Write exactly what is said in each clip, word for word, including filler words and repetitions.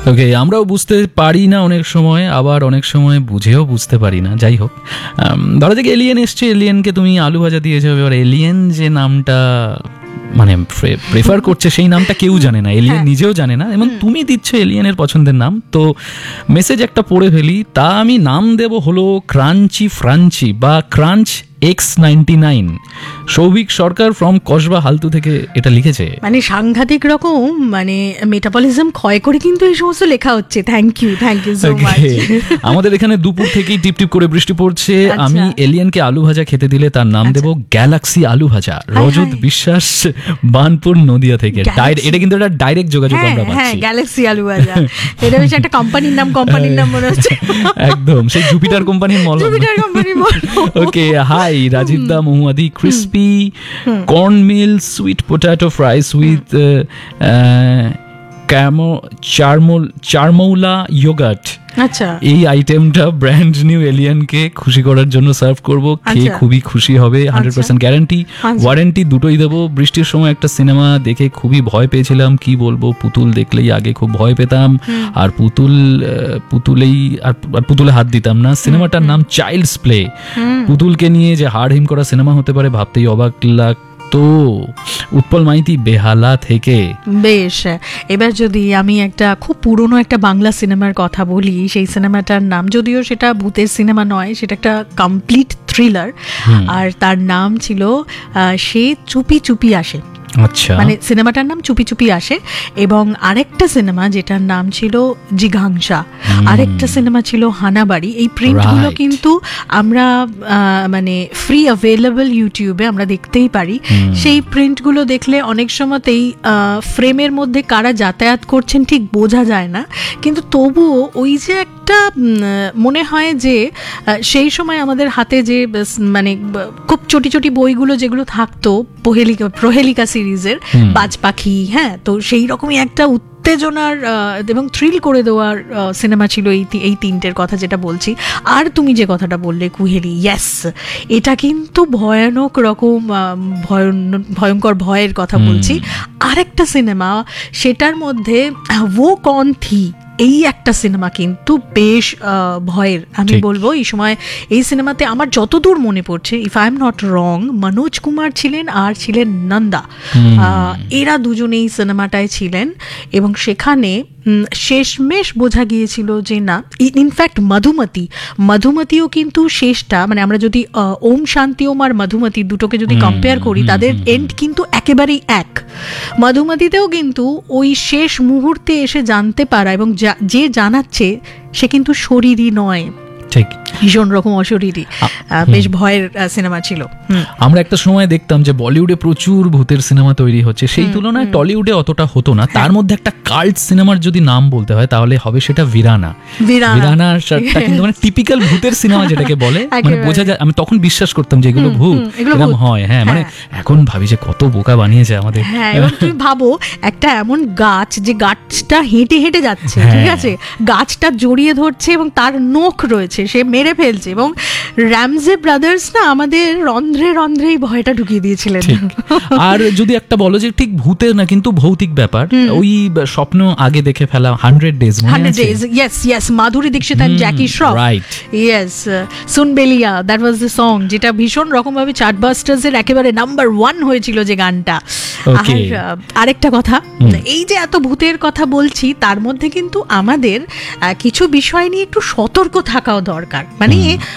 ওকে, আমরাও বুঝতে পারি না অনেক সময়, আবার অনেক সময় বুঝেও বুঝতে পারি না। যাই হোক, ধরো যে এলিয়েন এসছে, এলিয়েনকে তুমি আলু ভাজা দিয়েছো, এবার এলিয়েন যে নামটা মানে প্রেফার করছে সেই নামটা কেউ জানে না, এলিয়েন নিজেও জানে না, এবং তুমি দিচ্ছ এলিয়েনের পছন্দের নাম। তো মেসেজ একটা পড়ে ফেলি, তা আমি নাম দেব হলো ক্রাঞ্চি ফ্রাঞ্চি বা ক্রাঞ্চ x ninety nine. Souvik Sarkar from Kasba Haltu থেকে এটা লিখেছে। মানে সাংঘাতিক রকম মানে মেটাবলিজম ক্ষয় করে কিন্তু এই সমস্ত লেখা হচ্ছে। Thank you, thank you so much. আমাদের এখানে দুপুর থেকেই টিপ টিপ করে বৃষ্টি পড়ছে। আমি এলিয়েনকে আলু ভাজা খেতে দিলে তার নাম দেব গ্যালাক্সি আলু ভাজা। রজত বিশ্বাস, বানপুর নদিয়া থেকে। এটা কিন্তু একটা ডাইরেক্ট যোগাযোগ আমরা পাচ্ছি। হ্যাঁ, গ্যালাক্সি আলু ভাজা, এটা বেশ একটা কোম্পানির নাম, কোম্পানির নাম মনে হচ্ছে একদম সেই জুপিটার কোম্পানির মল, জুপিটার কোম্পানির মল। ওকে, high Rajib the মহুয়াদি, crispy corn mill sweet পোটাটো fries with চারমৌলা yogurt. আচ্ছা, এই আইটেমটা ব্র্যান্ড নিউ এলিয়েনকে খুশি করার জন্য সার্ভ করব। খেয়ে খুবই খুশি হবে, হান্ড্রেড পার্সেন্ট গ্যারান্টি, ওয়ারেন্টি দুটোই দেবো। বৃষ্টির সময় একটা সিনেমা দেখে খুবই ভয় পেয়েছিলাম, কি বলবো, পুতুল দেখলেই আগে খুব ভয় পেতাম, আর পুতুল পুতুলেই আর পুতুলে হাত দিতাম না। সিনেমাটার নাম চাইল্ডস প্লে। পুতুলকে নিয়ে যে হাড় হিম করা সিনেমা হতে পারে ভাবতেই অবাক লাগ। তো উৎপল মাইতি, বেহালা থেকে। বেশ, এবার যদি আমি একটা খুব পুরনো একটা বাংলা সিনেমার কথা বলি, সেই সিনেমাটার নাম, যদিও সেটা ভূতের সিনেমা নয়, সেটা একটা কমপ্লিট থ্রিলার, আর তার নাম ছিল সে চুপি চুপি আসে। আচ্ছা, মানে সিনেমাটার নাম চুপি চুপি আসে। এবং আরেকটা সিনেমা যেটার নাম ছিল জিঘাংসা, আরেকটা সিনেমা ছিল হানাবাড়ি। এই প্রিন্টগুলো কিন্তু আমরা মানে ফ্রি অ্যাভেলেবল ইউটিউবে আমরা দেখতেই পারি। সেই প্রিন্টগুলো দেখলে অনেক সময়তেই ফ্রেমের মধ্যে কারা যাতায়াত করছেন ঠিক বোঝা যায় না, কিন্তু তবুও ওই যে একটা মনে হয় যে সেই সময় আমাদের হাতে যে মানে খুব ছোটি ছোটি বইগুলো যেগুলো থাকতো, প্রহেলিকা প্রহেলিকা সিরিজের বাজ পাখি, হ্যাঁ, তো সেই রকমই একটা উত্তেজনার এবং থ্রিল করে দেওয়ার সিনেমা ছিল এই এই তিনটের কথা যেটা বলছি। আর তুমি যে কথাটা বললে কুহেলি, ইয়েস, এটা কিন্তু ভয়ানক রকম ভয়ঙ্কর ভয়ের কথা বলছি। আরেকটা সিনেমা, সেটার মধ্যে वो कौन थी, এই একটা সিনেমা কিন্তু বেশ ভয়ের। আমি বলবো এই সময় এই সিনেমাতে আমার যতদূর মনে পড়ছে, if I am not wrong, Manoj Kumar ছিলেন আর ছিলেন নন্দা। এরা দুজনেই সিনেমাটায় ছিলেন, এবং সেখানে শেষমেশ বোঝা গিয়েছিল যে না, ইনফ্যাক্ট মধুমতি মধুমতিও কিন্তু শেষটা, মানে আমরা যদি ওম শান্তি ওম আর মধুমতি দুটোকে যদি কম্পেয়ার করি, তাদের এন্ড কিন্তু একেবারেই এক। মধুমতিতেও কিন্তু ওই শেষ মুহূর্তে এসে জানতে পারা, এবং যে জানাচ্ছে সে কিন্তু শরীরই নয়, ঠিক ভীষণ রকম অশরীরী, বেশ ভয়ের সিনেমা ছিল। আমরা একটা সময় দেখতাম যে বলিউডে প্রচুর ভূতের সিনেমা তৈরি হচ্ছে, সেই তুলনায় টলিউডে অতটা হতো না। তার মধ্যে একটা কাল্ট সিনেমার যদি নাম বলতে হয় তাহলে হবে সেটা ভিরানা। ভিরানা কিন্তু মানে টিপিক্যাল ভূতের সিনেমা যেটাকে বলে, মানে বোঝা যায়। আমি তখন বিশ্বাস করতাম যে এগুলো ভূত, এরকম হয়। হ্যাঁ, মানে এখন ভাবি যে কত বোকা বানিয়েছে আমাদের। হ্যাঁ, এবং তুমি ভাবো একটা এমন গাছ, যে গাছটা হেঁটে হেঁটে যাচ্ছে, ঠিক আছে, গাছটা জড়িয়ে ধরছে এবং তার নখ রয়েছে, সে মেরে ফেলছে, এবং র্যামজে ব্রাদার্স না আমাদের রন্ধ্রে রন্ধ্রেই ভয়টা ঢুকিয়ে দিয়েছিলেন। আর যদি একটা বলো যে ঠিক ভূতের না কিন্তু ভৌতিক ব্যাপার, ওই স্বপ্ন আগে দেখে ফেলা hundred days, hundred days, yes yes, Madhuri Dixit and Jackie Shroff, right, yes, soon Belia, that was the song, যেটা ভীষণ রকম ভাবে চার্টবাস্টার্স এর একেবারে নাম্বার ওয়ান হয়েছিল যে গানটা। আর আরেকটা কথা, এই যে এত ভূতের কথা বলছি, তার মধ্যে কিন্তু আমাদের কিছু বিষয় নিয়ে একটু সতর্ক থাকাও দরকার। মানে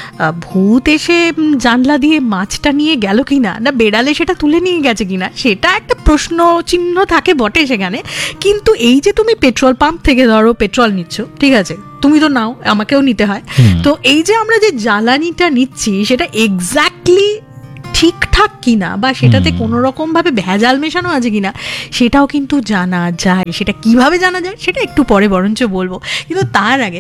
ভূত এসে জানলা দিয়ে মাছটা নিয়ে গেল কিনা, না বেড়ালে সেটা তুলে নিয়ে গেছে কিনা, সেটা একটা প্রশ্ন চিহ্ন থাকে বটে সেখানে। কিন্তু এই যে তুমি পেট্রোল পাম্প থেকে ধরো পেট্রোল নিচ্ছ, ঠিক আছে, তুমি তো নাও, আমাকেও নিতে হয়, তো এই যে আমরা যে জ্বালানিটা নিচ্ছি সেটা এক্স্যাক্টলি ঠিকঠাক কিনা, বা সেটাতে কোনো রকম ভাবে ভেজাল মেশানো আছে কিনা, সেটাও কিন্তু জানা যায়। সেটা কিভাবে জানা যায় সেটা একটু পরে বরঞ্চ বলবো, কিন্তু তার আগে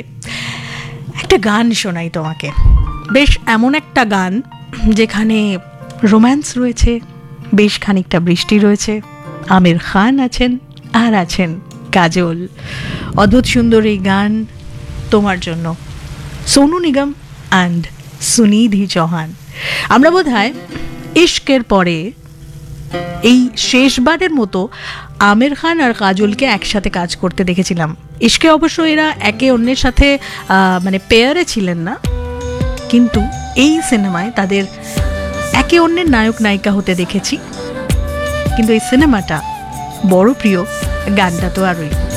একটা গান শোনাই তোমাকে। বেশ এমন একটা গান যেখানে রোম্যান্স রয়েছে, বেশ খানিকটা বৃষ্টি রয়েছে, আমির খান আছেন আর আছেন কাজল। অদ্ভুত সুন্দর এই গান তোমার জন্য, সোনু নিগম অ্যান্ড সুনিধি চৌহান। আমরা বোধহয় ইশকের পরে এই শেষবারের মতো আমির খান আর কাজলকে একসাথে কাজ করতে দেখেছিলাম। ইশকে অবশ্য এরা একে অন্যের সাথে আহ, মানে পেয়ারে ছিলেন না, কিন্তু এই সিনেমায় তাদের একে অন্যের নায়ক নায়িকা হতে দেখেছি। কিন্তু এই সিনেমাটা বড় প্রিয়, গানটা তো আরই।